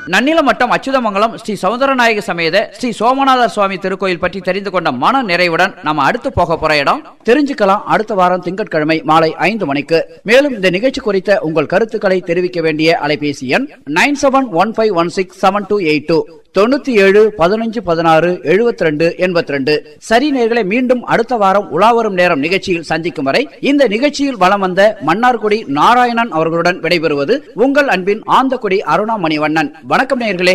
நன்னிலம் வட்டம் அச்சுதமங்கலம் ஸ்ரீ சௌந்தரநாயக சமேத ஸ்ரீ சோமநாதர் சுவாமி திருக்கோயில் பற்றி தெரிந்து கொண்ட மன நிறைவுடன் நம்ம அடுத்து போக போற இடம் தெரிஞ்சுக்கலாம். அடுத்த வாரம் திங்கட்கிழமை மாலை 5 மணிக்கு. மேலும் இந்த நிகழ்ச்சி குறித்த உங்கள் கருத்துக்களை தெரிவிக்க வேண்டிய அலைபேசி எண் 9715167282 97 15 16 72 82. சரி நேயர்களே, மீண்டும் அடுத்த வாரம் உலாவரும் நேரம் நிகழ்ச்சியில் சந்திக்கும் வரை இந்த நிகழ்ச்சியில் வலம் வந்த மன்னார்குடி நாராயணன் அவர்களுடன் விடைபெறுவது உங்கள் அன்பின் ஆந்தக்குடி அருணா மணிவண்ணன். வணக்கம் நேயர்களே.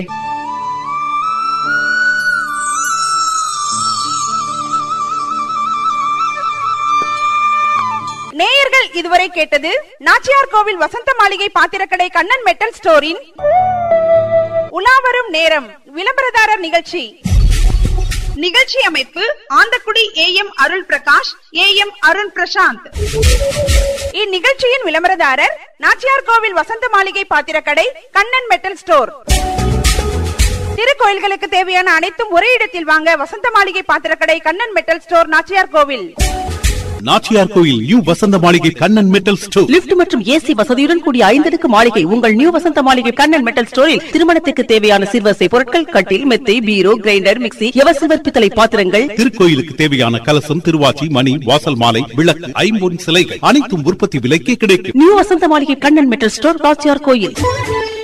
நேயர்கள் இதுவரை கேட்டது நாச்சியார் கோவில் வசந்த மாளிகை பாத்திரக்கடை கண்ணன் மெட்டல் ஸ்டோரின் உலாவரும் நேரம் விளம்பரதாரர் நிகழ்ச்சி. நிகழ்ச்சி அமைப்பு Anthakudi AM Arul Prakash, AM Arun Prashanth. இந்நிகழ்ச்சியின் விளம்பரதாரர் நாச்சியார் கோவில் வசந்த மாளிகை பாத்திரக்கடை கண்ணன் மெட்டல் ஸ்டோர். திருக்கோயில்களுக்கு தேவையான அனைத்தும் ஒரே இடத்தில் வாங்க வசந்த மாளிகை பாத்திரக்கடை கண்ணன் மெட்டல் ஸ்டோர், நாச்சியார் கோவில். நாச்சியார் கோயில் நியூ வசந்த மாளிகை கண்ணன் மெட்டல் ஸ்டோர். லிப்ட் மற்றும் AC வசதியுடன் கூடிய 5 அடுக்கு மாளிகை உங்கள் நியூ வசந்த மாளிகை கண்ணன் மெட்டல் ஸ்டோரில் திருமணத்துக்கு தேவையான சிறுவசை பொருட்கள், கட்டில், மெத்தை, பீரோ, கிரைண்டர், மிக்ஸி, எவசில்வர் பித்தளை பாத்திரங்கள், திருக்கோயிலுக்கு தேவையான கலசம், திருவாச்சி, மணி, வாசல் மாலை, விளக்கு, ஐம்பொன் சிலைகள் அனைத்தும் உற்பத்தி விலைக்கே கிடைக்கும். நியூ வசந்த மாளிகை கண்ணன் மெட்டல் ஸ்டோர், நாச்சியார் கோயில்.